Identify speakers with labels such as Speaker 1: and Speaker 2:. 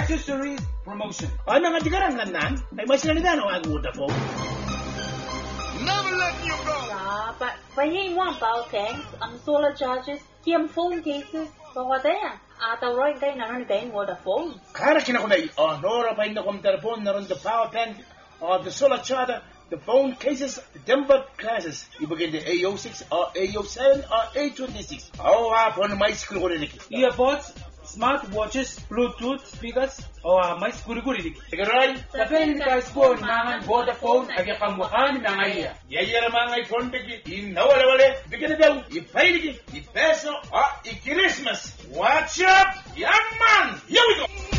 Speaker 1: accessories promotion.
Speaker 2: Ay mga tigarangan nan, ay may sinaligan ang Vodafone.
Speaker 3: Never letting you go.
Speaker 4: But phải mua bao tiền, solar charges, kiêm phone cases, bao thế à? Tao rồi cái nào nó cái Vodafone.
Speaker 2: Kara kinakunay, nora pa yung telefon na ron the power bank, the solar charger, the phone cases, the tempered classes. Ibigay the A06, A07, A26. Hapon may school ko rin iki.
Speaker 1: Earpods, smart watches, Bluetooth speakers, may siguro-guri dik.
Speaker 2: Tagaray,
Speaker 1: Tapi ni guys po nangan Vodafone agi pamukan na ngaya.
Speaker 2: yayara mga iPhone bigi, inawala-wala, bigyan na daw, ipay ligi, ipeso, i-Christmas. Watch up, young man! Here we go!